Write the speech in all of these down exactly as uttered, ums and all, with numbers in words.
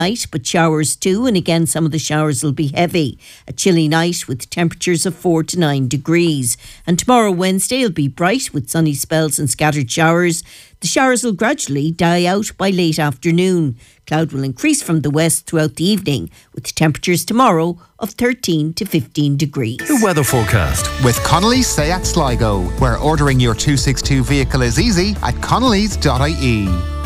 night, but showers too, and again some of the showers will be heavy. A chilly night with temperatures of four to nine degrees. And tomorrow, Wednesday, will be bright with sunny spells and scattered showers. The showers will gradually die out by late afternoon. Cloud will increase from the west throughout the evening, with temperatures tomorrow of thirteen to fifteen degrees. The weather forecast with Connolly's Seat Sligo, where ordering your two sixty-two vehicle is easy at connellys dot I E.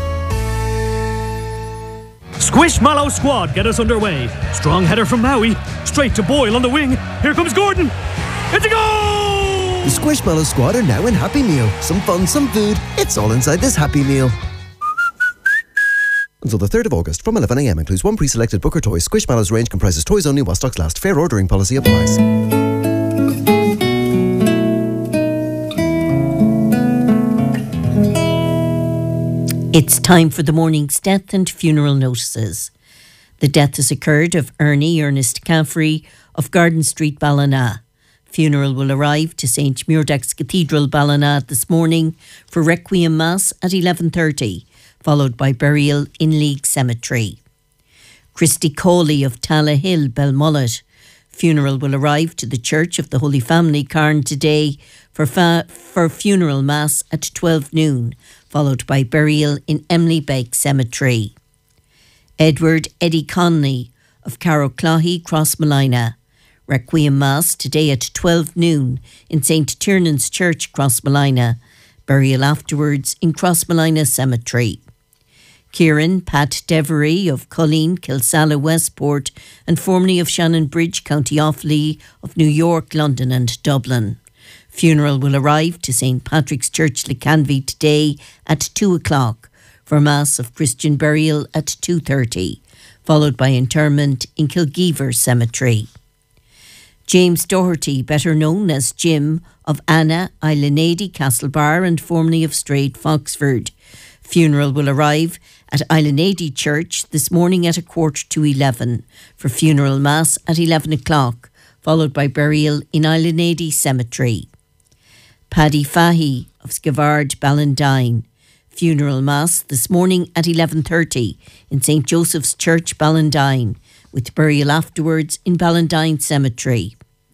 Squishmallow squad get us underway. Strong header from Maui, straight to Boyle on the wing. Here comes Gordon. It's a goal! The Squishmallow squad are now in Happy Meal. Some fun, some food. It's all inside this Happy Meal. Until the third of August, from eleven a m, includes one pre-selected Booker toy. Squishmallow's range comprises toys only while stocks last. Fair ordering policy applies. It's time for the morning's death and funeral notices. The death has occurred of Ernie Ernest Caffrey of Garden Street, Ballina. Funeral will arrive to Saint Muirdax Cathedral, Ballina this morning for Requiem Mass at eleven thirty, followed by burial in League Cemetery. Christy Coley of Tala Hill, Belmullet. Funeral will arrive to the Church of the Holy Family, Carn, today for, fa- for funeral mass at twelve noon, followed by burial in Emily Beck Cemetery. Edward Eddie Conley of Carroclahy, Crossmolina. Requiem Mass today at twelve noon in Saint Tiernan's Church, Crossmolina. Burial afterwards in Crossmolina Cemetery. Kieran Pat Devery of Colleen, Kilsalla, Westport, and formerly of Shannonbridge, County Offaly, of New York, London and Dublin. Funeral will arrive to Saint Patrick's Church, Lecanvy, today at two o'clock for Mass of Christian burial at two thirty, followed by interment in Kilgeever Cemetery. James Doherty, better known as Jim, of Anna, Islanady, Castlebar, and formerly of Straight, Foxford. Funeral will arrive at Islanady Church this morning at a quarter to eleven for funeral mass at eleven o'clock, followed by burial in Islanady Cemetery. Paddy Fahy of Skivard, Ballandine. Funeral mass this morning at eleven thirty in Saint Joseph's Church, Ballandine, with burial afterwards in Ballandine Cemetery.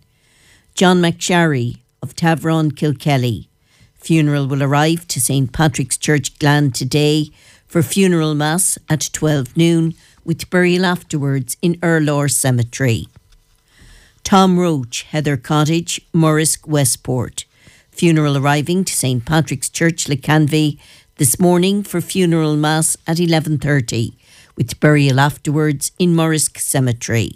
John McSharry of Tavron, Kilkelly. Funeral will arrive to Saint Patrick's Church, Glan, today for funeral mass at twelve noon, with burial afterwards in Erlor Cemetery. Tom Roach, Heather Cottage, Morrisk, Westport. Funeral arriving to Saint Patrick's Church, Lecanvy, this morning for funeral mass at eleven thirty, with burial afterwards in Morrisk Cemetery.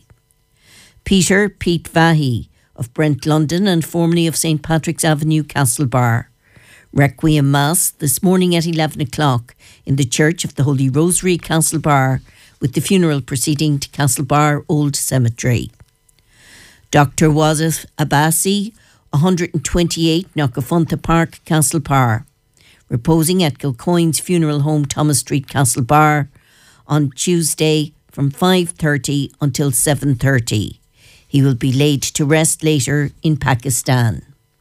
Peter Pete Vahy of Brent, London, and formerly of Saint Patrick's Avenue, Castlebar. Requiem Mass this morning at eleven o'clock in the Church of the Holy Rosary, Castlebar, with the funeral proceeding to Castlebar Old Cemetery. Doctor Wasif Abbasi, one twenty-eight Knockafuntha Park, Castlepar, reposing at Kilcoyne's Funeral Home, Thomas Street, Castlebar, on Tuesday from five thirty until seven thirty. He will be laid to rest later in Pakistan.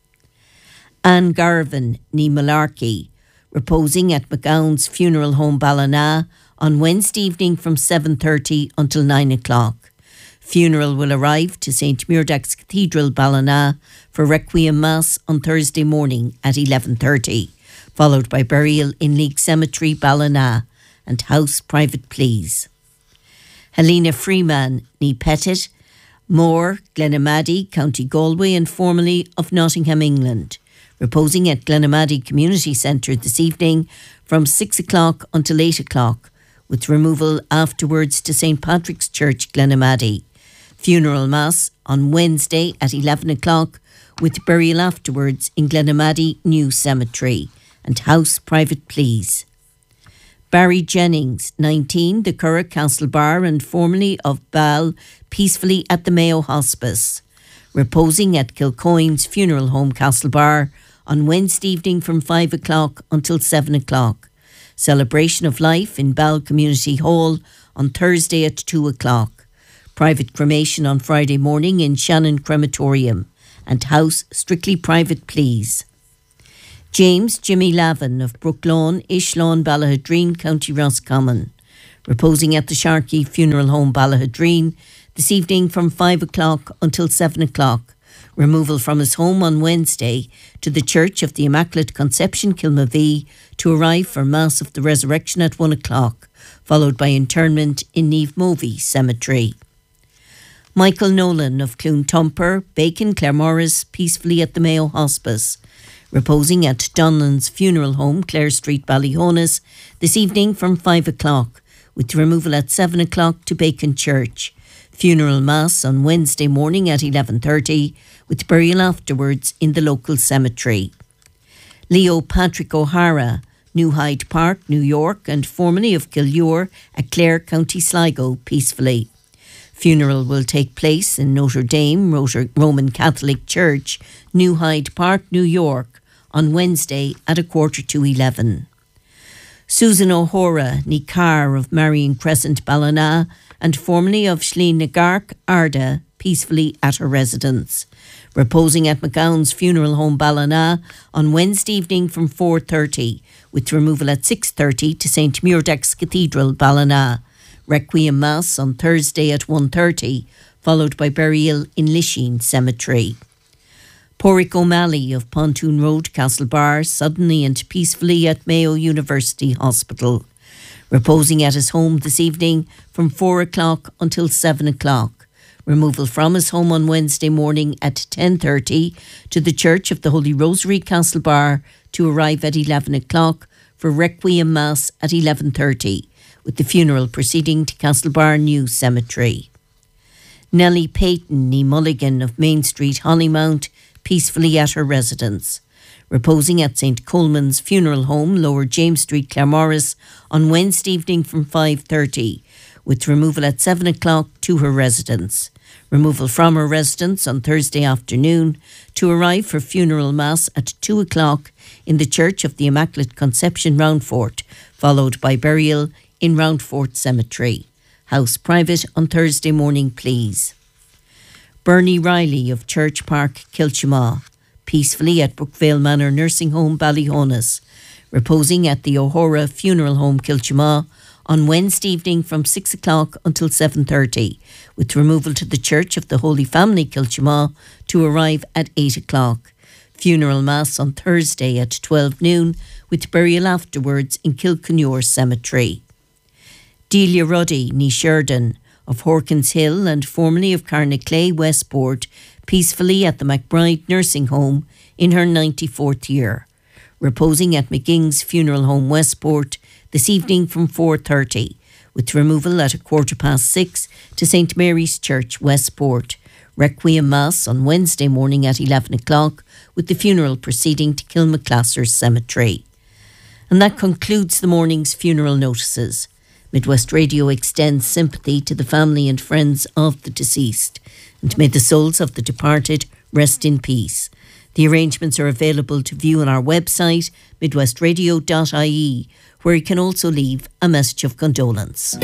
Anne Garvin, ní Malarkey, reposing at McGowan's Funeral Home, Ballina, on Wednesday evening from seven thirty until nine o'clock. Funeral will arrive to Saint Muirdax Cathedral, Ballina, for Requiem Mass on Thursday morning at eleven thirty, followed by burial in League Cemetery, Ballina, and house private please. Helena Freeman, ní Pettit, Moore, Glenamaddy, County Galway, and formerly of Nottingham, England, reposing at Glenamaddy Community Centre this evening from six o'clock until eight o'clock, with removal afterwards to Saint Patrick's Church, Glenamaddy. Funeral Mass on Wednesday at eleven o'clock, with burial afterwards in Glenamaddy New Cemetery, and house private please. Barry Jennings, nineteen, the Curragh Castlebar, and formerly of Ball, peacefully at the Mayo Hospice, reposing at Kilcoyne's Funeral Home, Castlebar, on Wednesday evening from five o'clock until seven o'clock. Celebration of life in Ball Community Hall on Thursday at two o'clock. Private cremation on Friday morning in Shannon Crematorium, and house strictly private please. James Jimmy Lavin of Brooklawn, Ishlawn, Ballahadreen, County Roscommon, Reposing at the Sharkey Funeral Home, Ballahadreen, this evening from five o'clock until seven o'clock. Removal from his home on Wednesday to the Church of the Immaculate Conception, Kilmavee, to arrive for Mass of the Resurrection at one o'clock, followed by interment in Niamh Movie Cemetery. Michael Nolan of Cloontumper, Bacon, Claremorris, peacefully at the Mayo Hospice. Reposing at Donlan's Funeral Home, Clare Street, Ballyhonas, this evening from five o'clock, with removal at seven o'clock to Bacon Church. Funeral Mass on Wednesday morning at eleven thirty, with burial afterwards in the local cemetery. Leo Patrick O'Hara, New Hyde Park, New York, and formerly of Killure at Clare, County Sligo, peacefully. Funeral will take place in Notre Dame Roman Catholic Church, New Hyde Park, New York, on Wednesday at a quarter to eleven. Susan O'Hora, ní Carr of Marion Crescent, Ballina, and formerly of Slienagark, Arda, peacefully at her residence. Reposing at McGowan's Funeral Home, Ballina, on Wednesday evening from four thirty, with removal at six thirty to Saint Muirdax Cathedral, Ballina. Requiem Mass on Thursday at one thirty, followed by burial in Lisheen Cemetery. Porrick O'Malley of Pontoon Road, Castlebar, suddenly and peacefully at Mayo University Hospital. Reposing at his home this evening from four o'clock until seven o'clock. Removal from his home on Wednesday morning at ten thirty to the Church of the Holy Rosary, Castlebar, to arrive at eleven o'clock for Requiem Mass at eleven thirty, with the funeral proceeding to Castlebar New Cemetery. Nellie Payton, ní Mulligan of Main Street, Hollymount, peacefully at her residence. Reposing at Saint Coleman's Funeral Home, Lower James Street, Claremorris, on Wednesday evening from five thirty, with removal at seven o'clock to her residence. Removal from her residence on Thursday afternoon to arrive for funeral mass at two o'clock in the Church of the Immaculate Conception, Roundfort, followed by burial in Roundfort Cemetery. House private on Thursday morning, please. Bernie Riley of Church Park, Kilchamaw, peacefully at Brookvale Manor Nursing Home, Ballyhonas, reposing at the O'Hora Funeral Home, Kilchamaw, on Wednesday evening from six o'clock until seven thirty, with removal to the Church of the Holy Family, Kilchamaw, to arrive at eight o'clock. Funeral Mass on Thursday at twelve noon, with burial afterwards in Kilconnure Cemetery. Delia Ruddy, ní Sheridan, of Horkins Hill and formerly of Carnaclay, Westport, peacefully at the McBride Nursing Home in her ninety-fourth year. Reposing at McGing's Funeral Home, Westport, this evening from four thirty, with removal at a quarter past six to Saint Mary's Church, Westport. Requiem Mass on Wednesday morning at eleven o'clock, with the funeral proceeding to Kilmaclasser Cemetery. And that concludes the morning's funeral notices. Midwest Radio extends sympathy to the family and friends of the deceased, and may the souls of the departed rest in peace. The arrangements are available to view on our website, midwest radio dot I E, where you can also leave a message of condolence.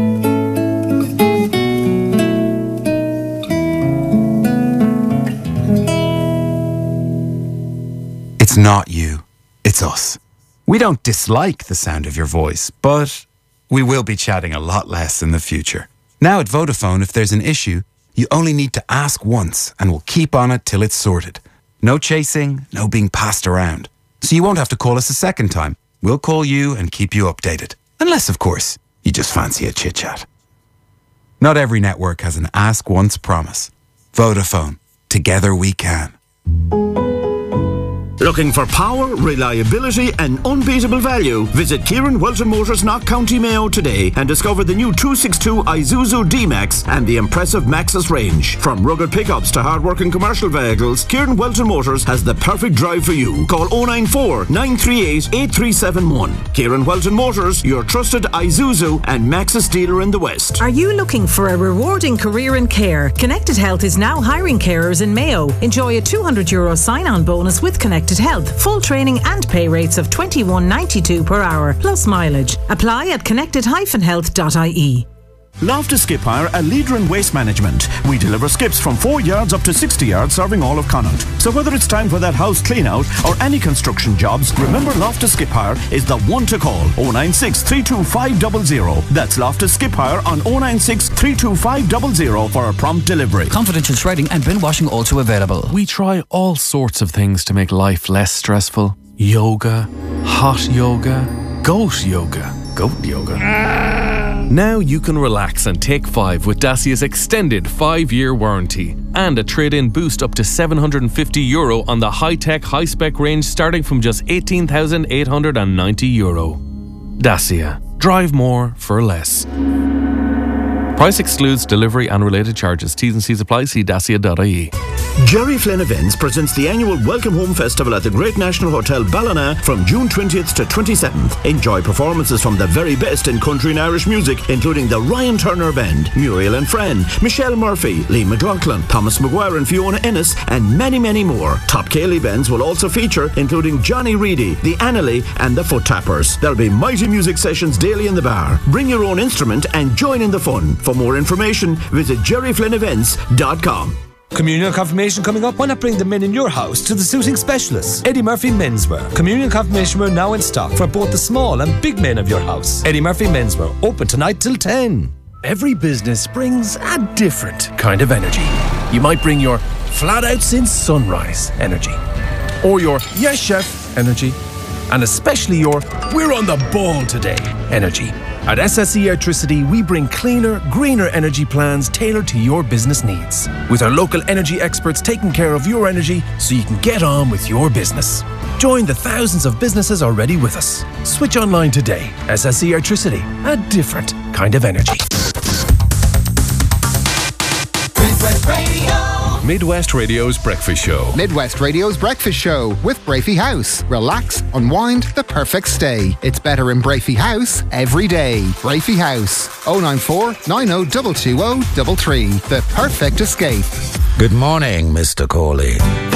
It's not you, it's us. We don't dislike the sound of your voice, but we will be chatting a lot less in the future. Now at Vodafone, if there's an issue, you only need to ask once and we'll keep on it till it's sorted. No chasing, no being passed around. So you won't have to call us a second time. We'll call you and keep you updated. Unless, of course, you just fancy a chit-chat. Not every network has an ask once promise. Vodafone. Together we can. Looking for power, reliability and unbeatable value? Visit Kieran Welton Motors, Knock County Mayo today and discover the new two sixty-two Isuzu D-Max and the impressive Maxus range. From rugged pickups to hard-working commercial vehicles, Kieran Welton Motors has the perfect drive for you. Call oh nine four, nine three eight, eight three seven one. Kieran Welton Motors, your trusted Isuzu and Maxus dealer in the West. Are you looking for a rewarding career in care? Connected Health is now hiring carers in Mayo. Enjoy a two hundred euro sign-on bonus with Connected Health, full training and pay rates of twenty-one ninety-two per hour plus mileage. Apply at connected dash health dot I E. Loftus Skip Hire, a leader in waste management. We deliver skips from four yards up to sixty yards, serving all of Connaught. So whether it's time for that house clean out or any construction jobs, remember Loftus Skip Hire is the one to call. oh nine six, three two five zero zero. That's Loftus Skip Hire on oh nine six, three two five zero zero for a prompt delivery. Confidential shredding and bin washing also available. We try all sorts of things to make life less stressful. Yoga, hot yoga, goat yoga, goat yoga. Now you can relax and take five with Dacia's extended five-year warranty and a trade-in boost up to seven hundred fifty euro on the high-tech, high-spec range starting from just eighteen thousand eight hundred ninety euro. Dacia. Drive more for less. Price excludes delivery and related charges. T's and C's apply. See dacia dot I E. Jerry Flynn Events presents the annual Welcome Home Festival at the Great National Hotel Ballina from June twentieth to twenty-seventh. Enjoy performances from the very best in country and Irish music, including the Ryan Turner Band, Muriel and Friend, Michelle Murphy, Lee McLaughlin, Thomas Maguire and Fiona Ennis, and many, many more. Top Cayley bands will also feature, including Johnny Reedy, the Annalee, and the Foot Tappers. There'll be mighty music sessions daily in the bar. Bring your own instrument and join in the fun. For more information, visit jerry flynn events dot com. Communion confirmation coming up? Why not bring the men in your house to the suiting specialists? Eddie Murphy Menswear. Communion confirmation wear now in stock for both the small and big men of your house. Eddie Murphy Menswear, open tonight till ten. Every business brings a different kind of energy. You might bring your flat out since sunrise energy, or your yes chef energy, and especially your we're on the ball today energy. At S S E Electricity, we bring cleaner, greener energy plans tailored to your business needs. With our local energy experts taking care of your energy so you can get on with your business. Join the thousands of businesses already with us. Switch online today. S S E Electricity, a different kind of energy. Midwest Radio. Midwest Radio's Breakfast Show. Midwest Radio's Breakfast Show with Brafey House. Relax, unwind, the perfect stay. It's better in Brafey House every day. Brafey House. oh nine four, nine oh two two oh three three. The perfect escape. Good morning, Mister Corley.